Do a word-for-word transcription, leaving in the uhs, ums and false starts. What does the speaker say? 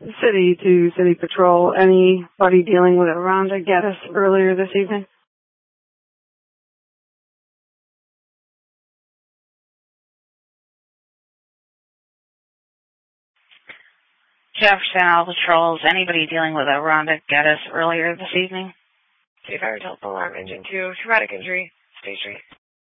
City to City Patrol. Anybody dealing with a Rhonda Geddes earlier this evening? Jefferson All Patrols. Anybody dealing with a Rhonda Geddes earlier this evening? Chief Fire Telephone Alarm Engine two. Traumatic injury. State Street.